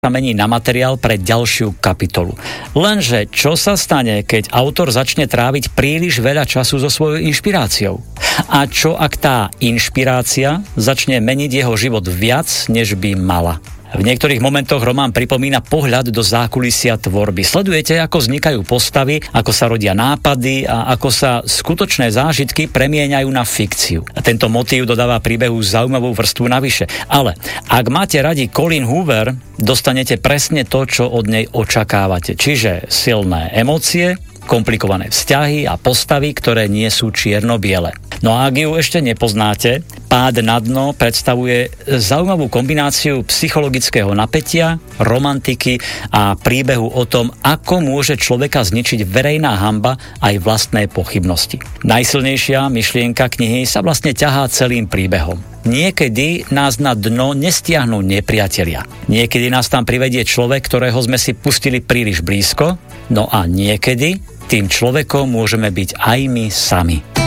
sa mení na materiál pre ďalšiu kapitolu. Lenže čo sa stane, keď autor začne tráviť príliš veľa času so svojou inšpiráciou? A čo ak tá inšpirácia začne meniť jeho život viac, než by mala? V niektorých momentoch román pripomína pohľad do zákulisia tvorby. Sledujete, ako vznikajú postavy, ako sa rodia nápady a ako sa skutočné zážitky premieňajú na fikciu. A tento motív dodáva príbehu zaujímavú vrstvu navyše. Ale ak máte radi Colleen Hoover, dostanete presne to, čo od nej očakávate. Čiže silné emócie, komplikované vzťahy a postavy, ktoré nie sú čierno-biele. No a ak ju ešte nepoznáte, Pád na dno predstavuje zaujímavú kombináciu psychologického napätia, romantiky a príbehu o tom, ako môže človeka zničiť verejná hanba aj vlastné pochybnosti. Najsilnejšia myšlienka knihy sa vlastne ťahá celým príbehom. Niekedy nás na dno nestiahnu nepriatelia. Niekedy nás tam privedie človek, ktorého sme si pustili príliš blízko, no a niekedy tým človekom môžeme byť aj my sami.